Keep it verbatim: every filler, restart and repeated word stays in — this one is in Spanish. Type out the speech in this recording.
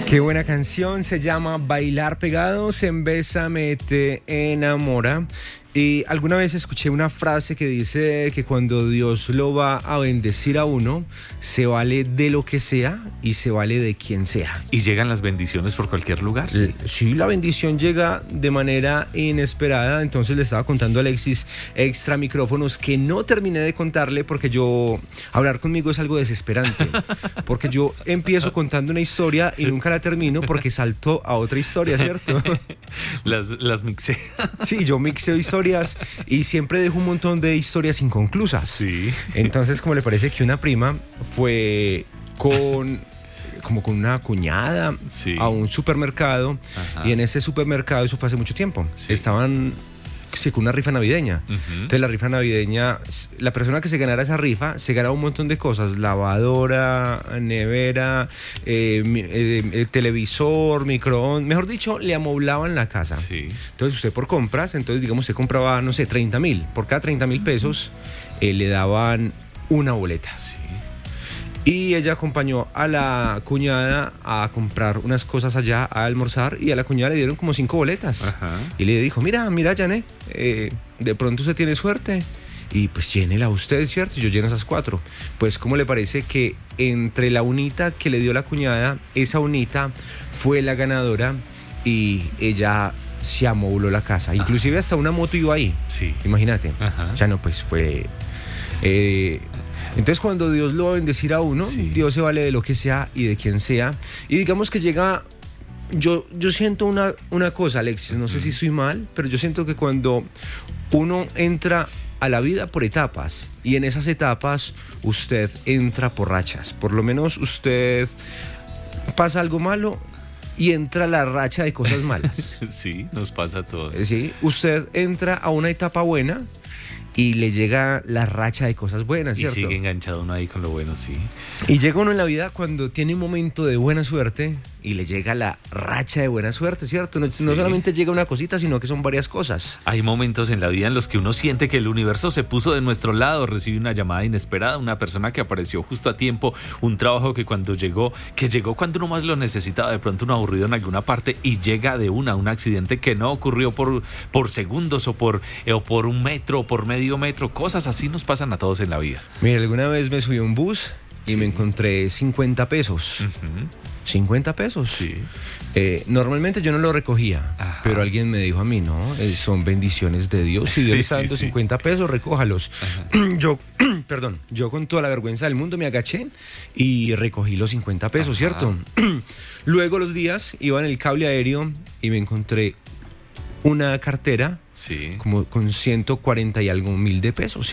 Qué buena canción, se llama Bailar Pegados en Bésame Te Enamora. Y alguna vez escuché una frase que dice que cuando Dios lo va a bendecir a uno, se vale de lo que sea y se vale de quien sea. Y llegan las bendiciones por cualquier lugar. Sí, sí, la bendición llega de manera inesperada. Entonces le estaba contando a Alexis extra micrófonos que no terminé de contarle porque yo, hablar conmigo es algo desesperante. Porque yo empiezo contando una historia y nunca la termino porque salto a otra historia, ¿cierto? Las, las mixé. Sí, yo mixeo historias y siempre dejo un montón de historias inconclusas. Sí. Entonces, como le parece que una prima fue con como con una cuñada sí. a un supermercado. Ajá. Y en ese supermercado, eso fue hace mucho tiempo, sí. estaban sí, con una rifa navideña. Uh-huh. Entonces la rifa navideña, la persona que se ganara esa rifa se ganaba un montón de cosas: lavadora, nevera, eh, eh, eh, televisor, microondas, mejor dicho, le amoblaban la casa. Sí. Entonces usted por compras, entonces digamos usted compraba, no sé, treinta mil, por cada treinta mil pesos eh, le daban una boleta. Sí. Y ella acompañó a la cuñada a comprar unas cosas allá, a almorzar, y a la cuñada le dieron como cinco boletas. Ajá. Y le dijo, mira, mira, Jané, eh, de pronto usted tiene suerte, y pues llénela usted, ¿cierto? Yo lleno esas cuatro. Pues, ¿cómo le parece que entre la unita que le dio la cuñada, esa unita fue la ganadora, y ella se amobló la casa? Inclusive hasta una moto iba ahí. Sí. Imagínate. Ajá. Ya no, pues fue... Eh, Entonces cuando Dios lo va a bendecir a uno, sí. Dios se vale de lo que sea y de quien sea. Y digamos que llega, yo, yo siento una, una cosa, Alexis, no sé si estoy mal, pero yo siento que cuando uno entra a la vida por etapas, y en esas etapas usted entra por rachas, por lo menos usted pasa algo malo y entra la racha de cosas malas. Sí, nos pasa a todos. Sí, usted entra a una etapa buena y le llega la racha de cosas buenas, ¿cierto? Y sigue enganchado uno ahí con lo bueno, sí. Y llega uno en la vida cuando tiene un momento de buena suerte y le llega la racha de buena suerte, ¿cierto? No, sí. no solamente llega una cosita, sino que son varias cosas. Hay momentos en la vida en los que uno siente que el universo se puso de nuestro lado, recibe una llamada inesperada, una persona que apareció justo a tiempo, un trabajo que cuando llegó, que llegó cuando uno más lo necesitaba, de pronto uno aburrido en alguna parte y llega de una, un accidente que no ocurrió por, por segundos o por, eh, o por un metro o por medio metro, cosas así nos pasan a todos en la vida. Mira, alguna vez me subí a un bus y sí. me encontré cincuenta pesos. Uh-huh. cincuenta pesos. Sí. Eh, normalmente yo no lo recogía, ajá. pero alguien me dijo a mí, no, eh, son bendiciones de Dios. Si Dios le está dando sí, sí. cincuenta pesos, recójalos. Yo, perdón, yo con toda la vergüenza del mundo me agaché y recogí los cincuenta pesos, ajá. ¿cierto? Luego los días iba en el cable aéreo y me encontré una cartera sí. como con ciento cuarenta y algo mil de pesos,